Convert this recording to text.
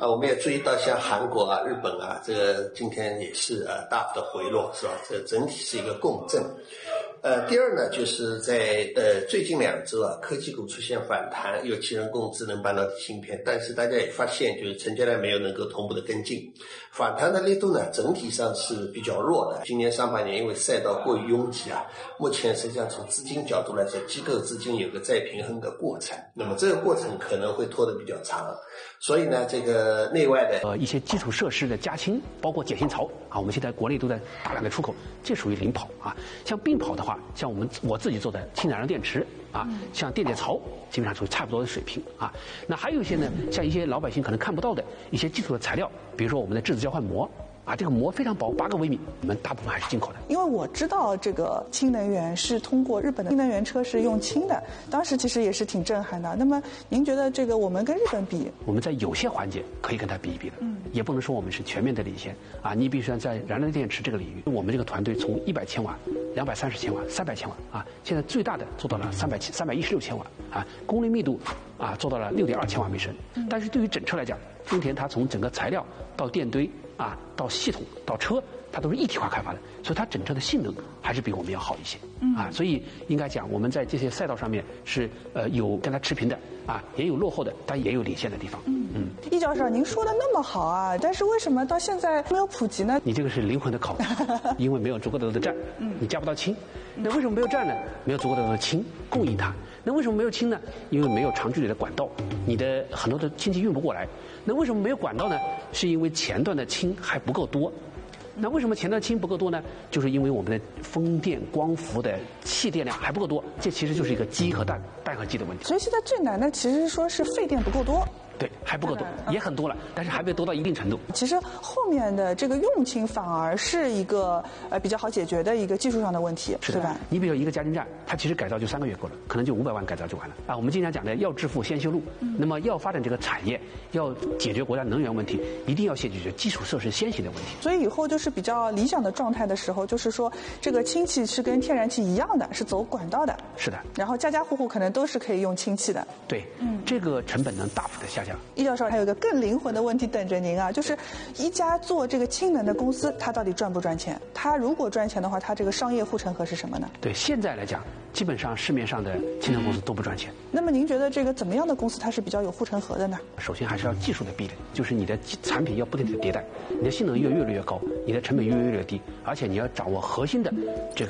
我们也注意到像韩国啊、日本啊，这个今天也是大幅的回落，是吧？这整体是一个共振。第二呢，就是在最近2周啊，科技股出现反弹，尤其人工智能半导体芯片，但是大家也发现，就是成交量没有能够同步的跟进，反弹的力度呢，整体上是比较弱的。今年上半年因为赛道过于拥挤啊，目前实际上从资金角度来说，机构资金有个再平衡的过程，那么这个过程可能会拖得比较长，所以呢，这个内外的一些基础设施的加氢，包括碱性槽啊，我们现在国内都在大量的出口，这属于领跑啊。像并跑的话，像我自己做的氢燃料电池啊，像电解槽，基本上属于差不多的水平啊。那还有一些呢，像一些老百姓可能看不到的一些基础的材料，比如说我们的质子交换膜。啊，这个膜非常薄，8个微米，我们大部分还是进口的。 因为我知道这个氢能源是通过日本的新能源车是用氢的，当时其实也是挺震撼的。那么您觉得这个我们跟日本比， 我们在有些环节可以跟它比一比的，也不能说我们是全面的领先啊。你比如说在燃料电池这个领域，我们这个团队从100千瓦、230千瓦、300千瓦啊，现在最大的做到了316千瓦啊，功率密度啊做到了6.2千瓦每升。但是对于整车来讲，丰田它从整个材料到电堆啊，到系统到车，它都是一体化开发的，所以它整车的性能还是比我们要好一些啊。所以应该讲，我们在这些赛道上面是有跟它持平的啊，也有落后的，但也有领先的地方。 易教授，您说的那么好啊，但是为什么到现在没有普及呢？ 你这个是灵魂的考虑，因为没有足够的氮，你加不到氢。那为什么没有氮呢？没有足够的氢供应它。那为什么没有氢呢？因为没有长距离的管道，你的很多的氢气运不过来。那为什么没有管道呢？是因为前段的氢还不够多。那为什么前段氢不够多呢？就是因为我们的风电、光伏的气电量还不够多，这其实就是一个基和氮和基的问题。 所以现在最难的其实说是废电不够多。 对，还不够多，也很多了，但是还没有多到一定程度。 其实后面的这个用氢反而是一个比较好解决的一个技术上的问题， 是对吧？ 你比如一个加氢站，它其实改造就3个月够了，可能就500万改造就完了啊。我们经常讲的要致富先修路，那么要发展这个产业，要解决国家能源问题，一定要先解决基础设施先行的问题。 所以以后就是比较理想的状态的时候，就是说这个氢气是跟天然气一样的，是走管道的。 是的。 然后家家户户可能都是可以用氢气的。 对，这个成本能大幅的下降。 易教授还有个更灵魂的问题等着您啊，就是一家做这个氢能的公司，它到底赚不赚钱？它如果赚钱的话，它这个商业护城河是什么呢？ 对，现在来讲，基本上市面上的氢能公司都不赚钱。 那么您觉得这个怎么样的公司它是比较有护城河的呢？ 首先还是要技术的壁垒，就是你的产品要不停地迭代，你的性能越来越高，你的成本越来越低，而且你要掌握核心的这个